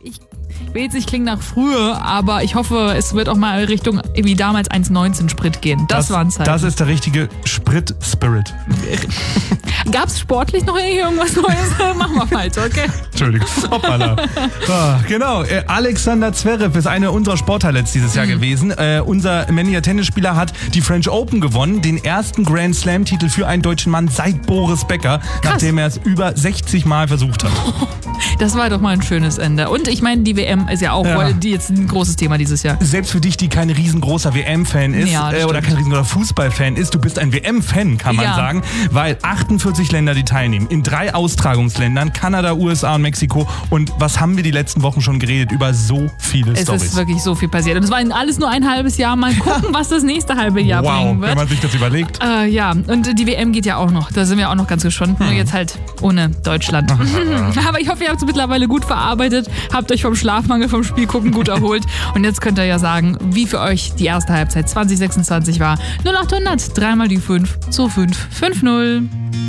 Ich will jetzt nicht klingen nach früher, aber ich hoffe, es wird auch mal Richtung wie damals 1,19 Sprit gehen. Das waren Zeiten. Das ist der richtige Sprit-Spirit. Gab es sportlich noch irgendwas Neues? Machen wir weiter, okay? Entschuldigung. Hoppala. Genau. Alexander Zverev ist einer unserer Sporthighlights dieses Jahr gewesen. Unser männlicher Tennisspieler hat die French Open gewonnen. Den ersten Grand Slam-Titel für einen deutschen Mann seit Boris Becker. Krass. Nachdem er es über 60 Mal versucht hat. Das war doch mal ein schönes Ende. Und ich meine, die WM ist ja auch jetzt ein großes Thema dieses Jahr. Selbst für dich, die kein riesengroßer WM-Fan ist oder kein riesengroßer Fußball-Fan ist, du bist ein WM-Fan, kann man sagen, weil 48 Länder, die teilnehmen, in 3 Austragungsländern, Kanada, USA und Mexiko. Und was haben wir die letzten Wochen schon geredet über so viele Storys? Es ist wirklich so viel passiert. Und es war alles nur ein halbes Jahr. Mal gucken, was das nächste halbe Jahr bringen wird. Wenn man sich das überlegt. Ja, und die WM geht ja auch noch. Da sind wir auch noch ganz gespannt. Nur jetzt halt ohne Deutschland. Aber ich hoffe, ihr habt es mittlerweile gut verarbeitet, habt euch vom Schlafmangel, vom Spiel gucken gut erholt. Und jetzt könnt ihr ja sagen, wie für euch die erste Halbzeit 2026 war. 0800 3 mal die 5 zu 5 5-0.